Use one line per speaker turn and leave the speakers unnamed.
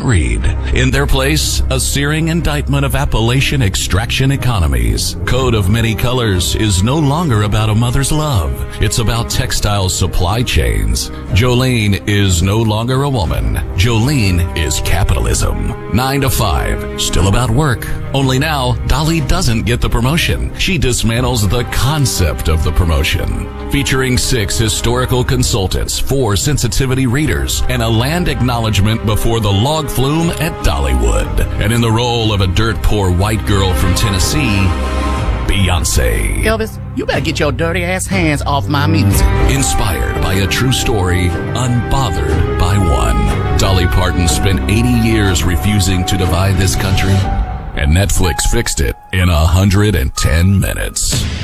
read. In their place, a searing indictment of Appalachian extraction economies. Coat of Many Colors is no longer about a mother's love. It's about textile supply chains. Jolene is no longer a woman. Jolene is capitalism. 9 to 5, still about work. Only now, Dolly doesn't get the promotion. She dismantles the concept of the promotion. Featuring 6 historical consultants, 4 sensitivity readers, and a land acknowledgement before the log flume at Dollywood. And in the role of a dirt-poor white girl from Tennessee, Beyonce.
Elvis, you better get your dirty ass hands off my music.
Inspired by a true story, unbothered by one. Dolly Parton spent 80 years refusing to divide this country, and Netflix fixed it in 110 minutes.